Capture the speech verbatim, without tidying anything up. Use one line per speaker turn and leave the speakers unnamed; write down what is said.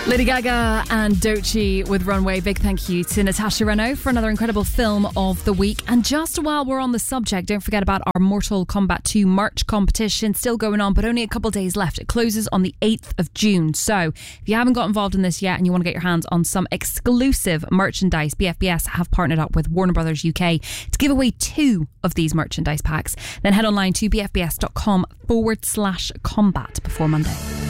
Lady Gaga and Doechii with Runway. Big thank you to Natasha Renault for another incredible film of the week. And just while we're on the subject, don't forget about our Mortal Kombat two merch competition. Still going on, but only a couple days left. It closes on the eighth of June. So if you haven't got involved in this yet and you want to get your hands on some exclusive merchandise, B F B S have partnered up with Warner Brothers U K to give away two of these merchandise packs. Then head online to bfbs.com forward slash combat before Monday.